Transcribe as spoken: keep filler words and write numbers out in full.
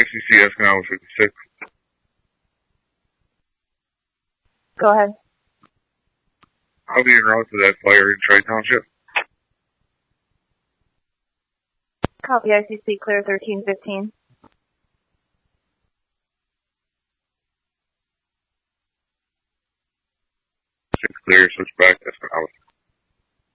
C C S now fifty-six. Go ahead. I'll be en route to that fire in Tri Township. Copy I C C, clear thirteen fifteen. Six clear, switch back, that's an hour.